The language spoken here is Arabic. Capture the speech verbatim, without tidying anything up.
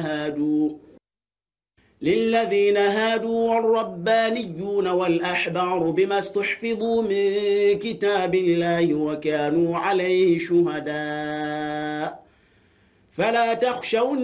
هادوا للذين هادوا والربانيون والأحبار بما استحفظوا من كتاب الله وكانوا عليه شهداء فلا تخشوا